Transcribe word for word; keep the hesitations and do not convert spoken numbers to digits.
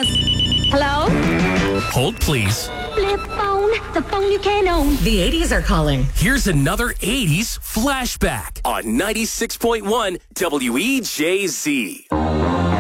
Yes. Hello? Hold, please. Flip phone, the phone you can't own. The eighties are calling. Here's another eighties flashback on ninety-six point one W E J Z.